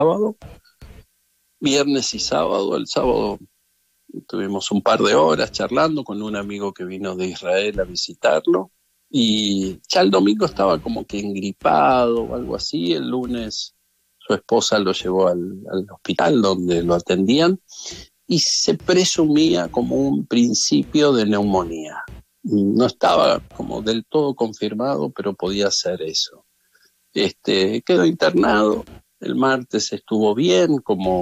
sábado, viernes y sábado. El sábado tuvimos un par de horas charlando con un amigo que vino de Israel a visitarlo, y ya el domingo estaba como que engripado o algo así. El lunes su esposa lo llevó al hospital donde lo atendían y se presumía como un principio de neumonía. No estaba como del todo confirmado, pero podía ser eso. Quedó internado. El martes estuvo bien,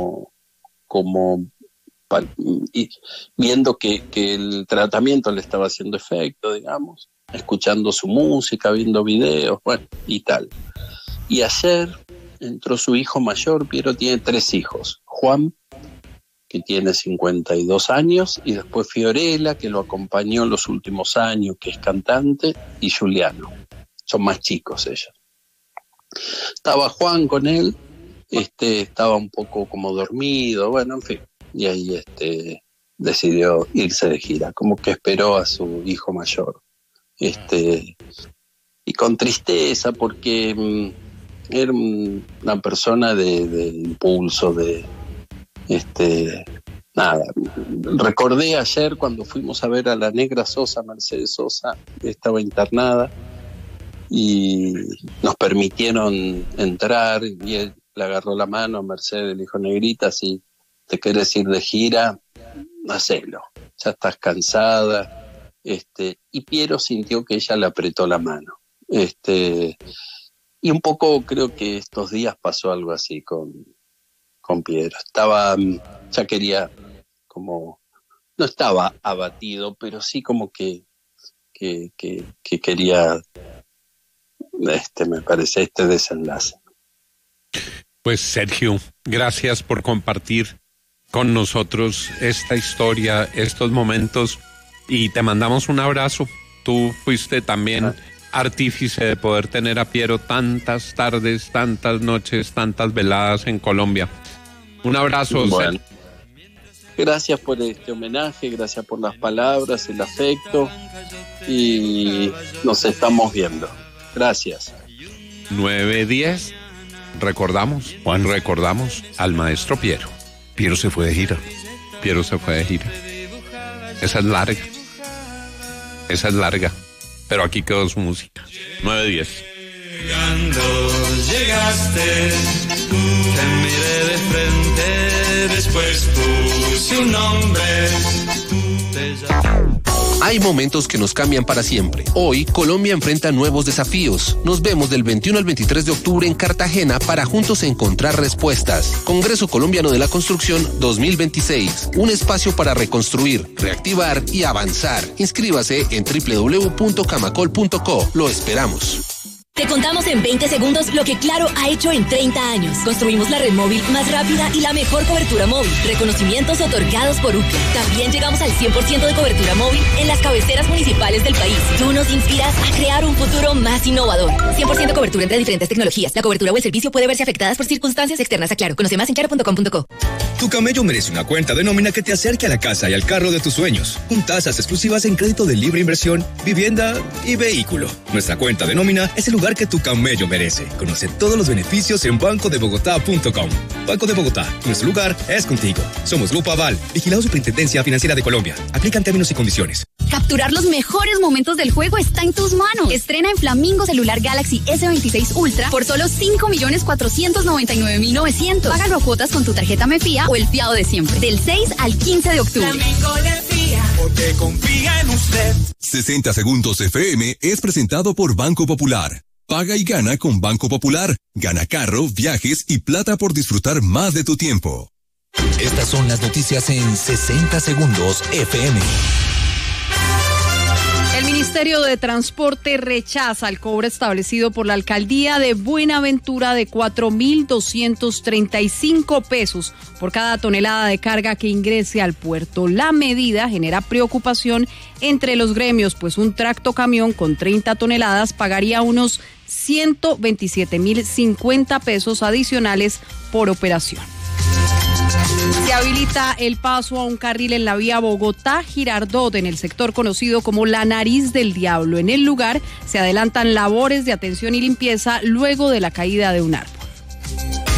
y viendo que el tratamiento le estaba haciendo efecto, digamos, escuchando su música, viendo videos, bueno, y tal. Y ayer entró su hijo mayor. Piero tiene 3 hijos: Juan, que tiene 52 años, y después Fiorella, que lo acompañó en los últimos años, que es cantante, y Juliano. Son más chicos ellos. Estaba Juan con él, estaba un poco como dormido, bueno, en fin. Y ahí decidió irse de gira, como que esperó a su hijo mayor. Y con tristeza, porque era una persona de impulso, nada. Recordé ayer cuando fuimos a ver a la negra Sosa, Mercedes Sosa, que estaba internada, y nos permitieron entrar, y él le agarró la mano a Mercedes, le dijo: negrita, si te querés ir de gira, hacelo, ya estás cansada. Y Piero sintió que ella le apretó la mano. Y un poco creo que estos días pasó algo así con Piero. Ya quería, como, no estaba abatido, pero sí como que quería, me parece, este desenlace. Pues Sergio, gracias por compartir con nosotros esta historia, estos momentos, y te mandamos un abrazo. Tú fuiste también artífice de poder tener a Piero tantas tardes, tantas noches, tantas veladas en Colombia. Un abrazo. Bueno, gracias por este homenaje, gracias por las palabras, el afecto, y nos estamos viendo. Gracias. 9:10. Recordamos al maestro Piero. Piero se fue de gira. Esa es larga. Pero aquí quedó su música. 9:10. Llegaste, te miré de frente, después puse un nombre. Hay momentos que nos cambian para siempre. Hoy, Colombia enfrenta nuevos desafíos. Nos vemos del 21 al 23 de octubre en Cartagena para juntos encontrar respuestas. Congreso Colombiano de la Construcción 2026. Un espacio para reconstruir, reactivar y avanzar. Inscríbase en www.camacol.co. Lo esperamos. Te contamos en 20 segundos lo que Claro ha hecho en 30 años. Construimos la red móvil más rápida y la mejor cobertura móvil. Reconocimientos otorgados por UCLA. También llegamos al 100% de cobertura móvil en las cabeceras municipales del país. Tú nos inspiras a crear un futuro más innovador. 100% cobertura entre diferentes tecnologías. La cobertura o el servicio puede verse afectadas por circunstancias externas a Claro. Conoce más en claro.com.co. Tu camello merece una cuenta de nómina que te acerque a la casa y al carro de tus sueños, con tasas exclusivas en crédito de libre inversión, vivienda y vehículo. Nuestra cuenta de nómina es el lugar que tu camello merece. Conoce todos los beneficios en bancodebogotá.com. Banco de Bogotá, nuestro lugar es contigo. Somos Grupo Aval, vigilado Superintendencia Financiera de Colombia. Aplican términos y condiciones. Capturar los mejores momentos del juego está en tus manos. Estrena en Flamingo celular Galaxy S26 Ultra por solo 5.499.900. Págalo a cuotas con tu tarjeta MEFIA o el fiado de siempre. Del 6 al 15 de octubre. Flamingo le fía porque confía en usted. 60 Segundos FM es presentado por Banco Popular. Paga y gana con Banco Popular. Gana carro, viajes y plata por disfrutar más de tu tiempo. Estas son las noticias en 60 Segundos FM. El Ministerio de Transporte rechaza el cobro establecido por la Alcaldía de Buenaventura de 4.235 pesos por cada tonelada de carga que ingrese al puerto. La medida genera preocupación entre los gremios, pues un tractocamión con 30 toneladas pagaría unos 127.050 pesos adicionales por operación. Se habilita el paso a un carril en la vía Bogotá-Girardot, en el sector conocido como la Nariz del Diablo. En el lugar se adelantan labores de atención y limpieza luego de la caída de un árbol.